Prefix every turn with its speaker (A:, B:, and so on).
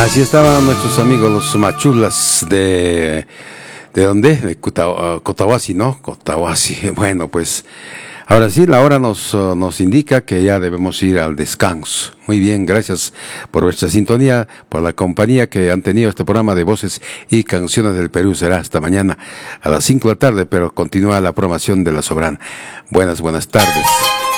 A: Así estaban nuestros amigos los machulas ¿de dónde? De Cotahuasi, ¿no? Cotahuasi. Bueno, pues ahora sí, la hora nos indica que ya debemos ir al descanso. Muy bien, gracias por vuestra sintonía, por la compañía que han tenido este programa de voces y canciones del Perú. Será hasta mañana a las 5 de la tarde, pero continúa la programación de La Soberana. Buenas tardes.